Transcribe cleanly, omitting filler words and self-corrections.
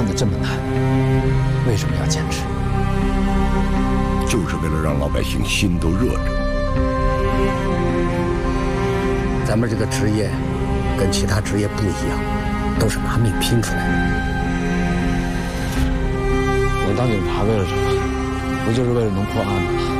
案子这么难，为什么要坚持？ 就是为了让老百姓心都热着。 咱们这个职业跟其他职业不一样，都是拿命拼出来的。 我当警察为了什么？不就是为了能破案吗？